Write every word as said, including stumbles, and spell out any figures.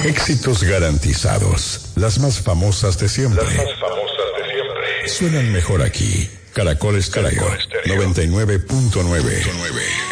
Éxitos garantizados. Las más famosas de siempre. Las más famosas de siempre. Suenan mejor aquí. Caracol Estéreo noventa y nueve punto nueve.